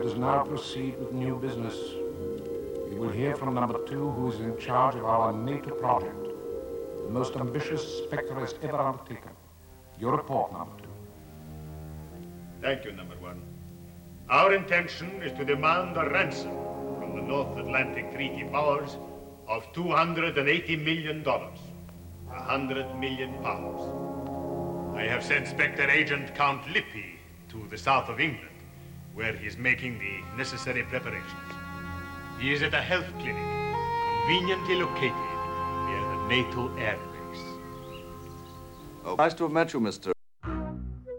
us now proceed with new business. You will hear from number 2, who is in charge of our NATO project, the most ambitious Spectre has ever undertaken. Your report, number 2. Thank you, number 1. Our intention is to demand a ransom from the North Atlantic Treaty Powers of $280 million, 100 million pounds. I have sent Spectre agent Count Lippi to the south of England, where he is making the necessary preparations. He is at a health clinic, conveniently located near the NATO air base. Oh, nice to have met you, Mr.